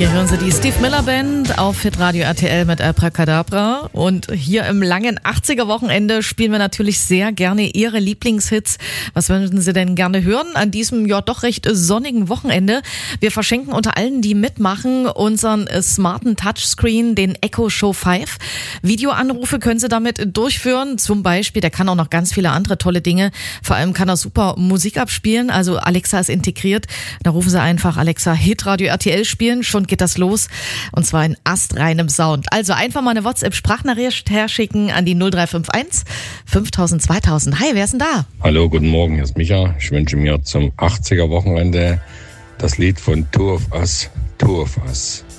Hier hören Sie die Steve Miller Band auf Hitradio RTL mit Abracadabra. Und hier im langen 80er-Wochenende spielen wir natürlich sehr gerne Ihre Lieblingshits. Was würden Sie denn gerne hören an diesem ja doch recht sonnigen Wochenende? Wir verschenken unter allen, die mitmachen, unseren smarten Touchscreen, den Echo Show 5. Videoanrufe können Sie damit durchführen. Zum Beispiel, der kann auch noch ganz viele andere tolle Dinge. Vor allem kann er super Musik abspielen. Also Alexa ist integriert. Da rufen Sie einfach Alexa Hitradio RTL spielen. Schon geht das los. Und zwar in astreinem Sound. Also einfach mal eine WhatsApp-Sprachnachricht herschicken an die 0351 5000 2000. Hi, wer ist denn da? Hallo, guten Morgen, hier ist Micha. Ich wünsche mir zum 80er-Wochenende das Lied von Two of Us, Two of Us.